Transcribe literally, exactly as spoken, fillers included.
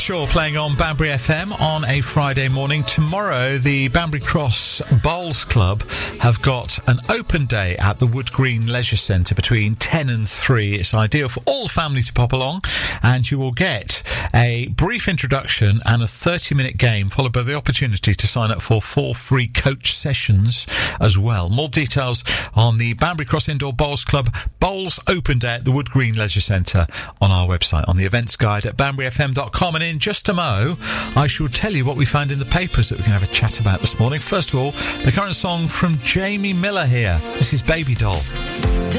Sure, playing on Banbury F M on a Friday morning. Tomorrow, the Banbury Cross Bowls Club have got an open day at the Wood Green Leisure Centre between ten and three. It's ideal for all the family to pop along, and you will get a brief introduction and a thirty-minute game, followed by the opportunity to sign up for four free coach sessions as well. More details on the Banbury Cross Indoor Bowls Club Bowls Open Day at the Wood Green Leisure Centre on our website, on the events guide at banbury f m dot com. And in just a mo, I shall tell you what we found in the papers that we can have a chat about this morning. First of all, the current song from Jamie Miller here. This is Baby Doll.